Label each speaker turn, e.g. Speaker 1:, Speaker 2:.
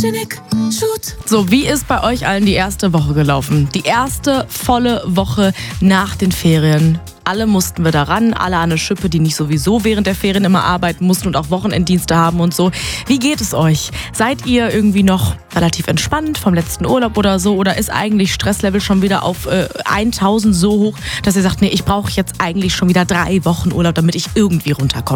Speaker 1: So, wie ist bei euch allen die erste Woche gelaufen? Die erste volle Woche nach den Ferien. Alle mussten wir daran, alle an eine Schippe, die nicht sowieso während der Ferien immer arbeiten mussten und auch Wochenenddienste haben und so. Wie geht es euch? Seid ihr irgendwie noch relativ entspannt vom letzten Urlaub oder so? Oder ist eigentlich Stresslevel schon wieder auf 1000 so hoch, dass ihr sagt, nee, ich brauche jetzt eigentlich schon wieder 3 Wochen Urlaub, damit ich irgendwie runterkomme?